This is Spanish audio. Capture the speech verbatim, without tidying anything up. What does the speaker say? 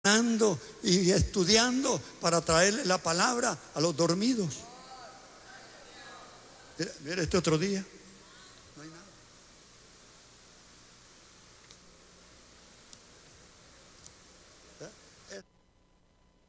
y estudiando para traerle la palabra a los dormidos. Mira, mira este otro día. No hay nada.